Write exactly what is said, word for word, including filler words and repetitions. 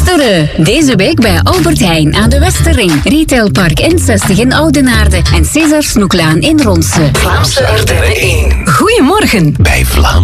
Luisteren! Deze week bij Albert Heijn aan de Westerring, Retailpark N zestig in Oudenaarde en César Snoeklaan in Ronse. Vlaamse Ardennen één. Goedemorgen! Bij Vlaanderen.